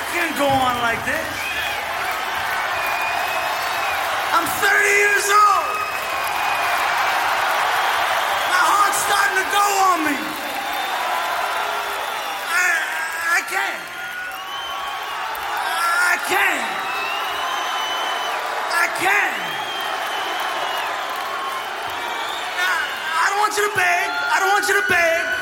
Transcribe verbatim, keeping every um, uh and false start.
can't go on like this. I'm thirty years old. My heart's starting to go on me. I, I can't. I can't. I can't. Now, I don't want you to beg. I don't want you to beg.